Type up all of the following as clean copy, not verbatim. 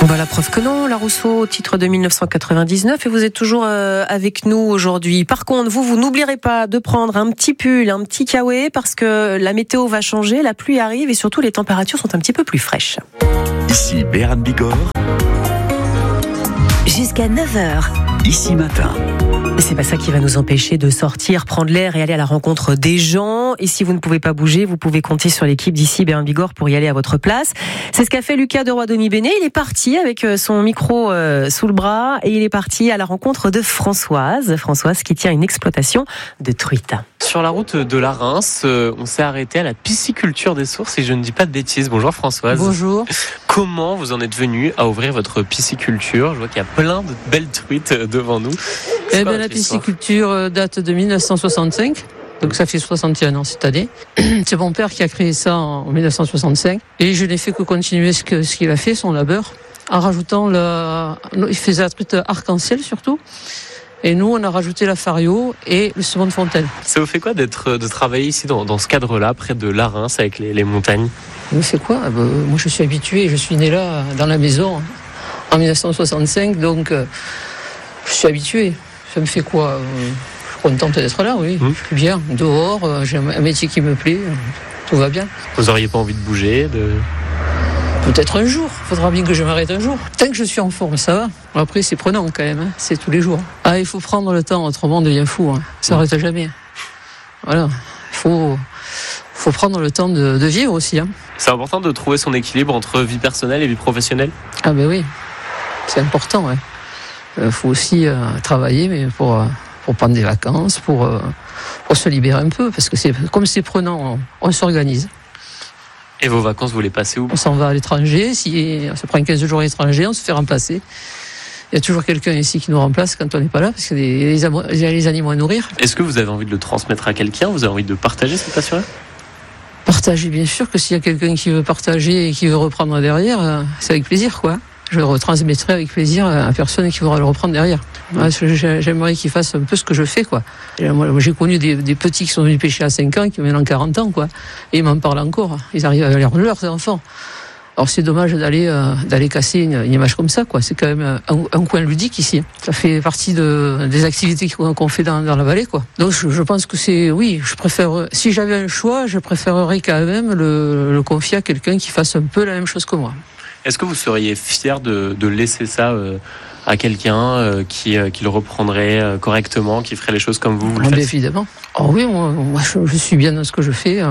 La preuve que non, La Rousseau, titre de 1999, et vous êtes toujours avec nous aujourd'hui. Par contre, vous n'oublierez pas de prendre un petit pull, un petit kawaii, parce que la météo va changer, la pluie arrive et surtout les températures sont un petit peu plus fraîches. Ici Béarn Bigorre. Jusqu'à 9h. Ici Matin. Et c'est pas ça qui va nous empêcher de sortir, prendre l'air et aller à la rencontre des gens. Et si vous ne pouvez pas bouger, vous pouvez compter sur l'équipe d'ici Béarn Bigorre pour y aller à votre place. C'est ce qu'a fait Lucas de Roidony-Bennett. Il est parti avec son micro sous le bras et il est parti à la rencontre de Françoise. Françoise qui tient une exploitation de truites. Sur la route de la Reims, on s'est arrêté à la pisciculture des Sources et je ne dis pas de bêtises. Bonjour Françoise. Bonjour. Comment vous en êtes venue à ouvrir votre pisciculture ? Je vois qu'il y a plein de belles truites devant nous. La pisciculture date de 1965. Donc ça fait 61 ans cette année. C'est mon père qui a créé ça en 1965. Et je n'ai fait que continuer ce qu'il a fait, son labeur, en rajoutant il faisait la truite arc-en-ciel surtout. Et nous, on a rajouté la fario et le saumon de fontaine. Ça vous fait quoi de travailler ici dans ce cadre-là, près de la Reims, avec les montagnes ? Ça me fait quoi ? Moi, je suis habitué. Je suis né là, dans la maison, en 1965. Donc, je suis habitué. Ça me fait quoi ? Je suis contente d'être là, oui. Je suis bien. Dehors, j'ai un métier qui me plaît. Tout va bien. Vous n'auriez pas envie de bouger Peut-être un jour. Il faudra bien que je m'arrête un jour. Tant que je suis en forme, ça va. Après, c'est prenant quand même. C'est tous les jours. Il faut prendre le temps, autrement on devient fou. Ça n'arrête jamais. Voilà. Il faut prendre le temps de vivre aussi. C'est important de trouver son équilibre entre vie personnelle et vie professionnelle ? Ah ben oui. C'est important, ouais. Faut aussi travailler, mais pour prendre des vacances, pour se libérer un peu. Parce que comme c'est prenant, on s'organise. Et vos vacances, vous les passez où ? On s'en va à l'étranger. Si ça prend 15 jours à l'étranger, on se fait remplacer. Il y a toujours quelqu'un ici qui nous remplace quand on n'est pas là, parce qu'il y a les animaux à nourrir. Est-ce que vous avez envie de le transmettre à quelqu'un ? Vous avez envie de partager cette passion-là ? Partager, bien sûr, que s'il y a quelqu'un qui veut partager et qui veut reprendre derrière, c'est avec plaisir, quoi. Je le retransmettrai avec plaisir à la personne qui voudra le reprendre derrière. J'aimerais qu'il fasse un peu ce que je fais, quoi. Moi, j'ai connu des petits qui sont venus pêcher à 5 ans, qui ont maintenant 40 ans, quoi. Et ils m'en parlent encore. Ils arrivent à leurs enfants. Alors c'est dommage d'aller casser une image comme ça, quoi. C'est quand même un coin ludique ici. Ça fait partie des activités qu'on fait dans la vallée, quoi. Donc je pense que je préfère, si j'avais un choix, je préférerais quand même le confier à quelqu'un qui fasse un peu la même chose que moi. Est-ce que vous seriez fier de laisser ça à quelqu'un qui le reprendrait correctement, qui ferait les choses comme vous le faites ? Évidemment. Oui, moi je suis bien dans ce que je fais.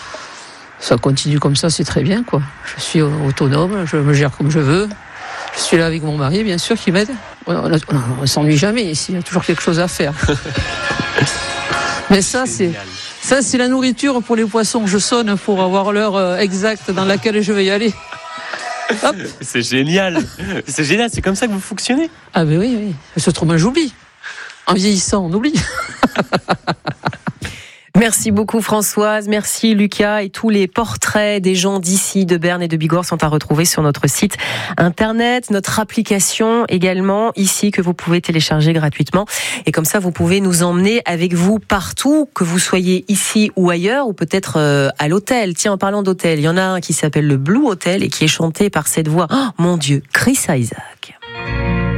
Ça continue comme ça, c'est très bien, quoi. Je suis autonome, je me gère comme je veux. Je suis là avec mon mari, bien sûr, qui m'aide. On ne s'ennuie jamais ici, il y a toujours quelque chose à faire. Mais ça, c'est la nourriture pour les poissons. Je sonne pour avoir l'heure exacte dans laquelle je vais y aller. Hop. C'est génial, c'est comme ça que vous fonctionnez. Ah ben oui. C'est trop mal, j'oublie. En vieillissant, on oublie. Merci beaucoup Françoise, merci Lucas, et tous les portraits des gens d'ici, de Berne et de Bigorre sont à retrouver sur notre site internet, notre application également ici que vous pouvez télécharger gratuitement, et comme ça vous pouvez nous emmener avec vous partout, que vous soyez ici ou ailleurs, ou peut-être à l'hôtel. Tiens, en parlant d'hôtel, il y en a un qui s'appelle le Blue Hotel et qui est chanté par cette voix, oh mon Dieu, Chris Isaak.